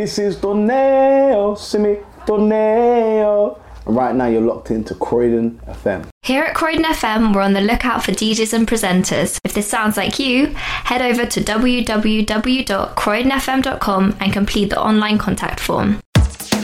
This is Torneo, Simi, Torneo. And right now you're locked into Croydon FM. Here at Croydon FM, we're on the lookout for DJs and presenters. If this sounds like you, head over to www.croydonfm.com and complete the online contact form.